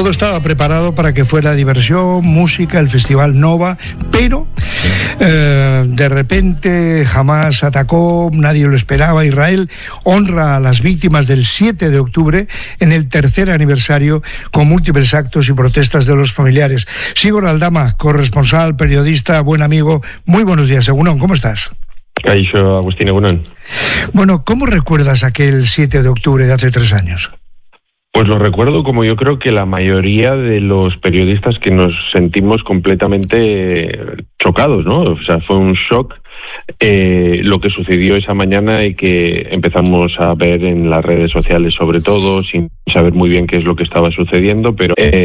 Todo estaba preparado para que fuera diversión, música, el Festival Nova, pero de repente Hamás atacó, nadie lo esperaba. Israel honra a las víctimas del 7 de octubre en el tercer aniversario con múltiples actos y protestas de los familiares. Sigor Aldama, corresponsal, periodista, buen amigo, muy buenos días. Egunon, ¿cómo estás? Caixo, Agustín, egunon. Bueno, ¿cómo recuerdas aquel 7 de octubre de hace 3 años? Pues lo recuerdo como yo creo que la mayoría de los periodistas que nos sentimos completamente chocados, ¿no? O sea, fue un shock lo que sucedió esa mañana y que empezamos a ver en las redes sociales sobre todo, sin saber muy bien qué es lo que estaba sucediendo, pero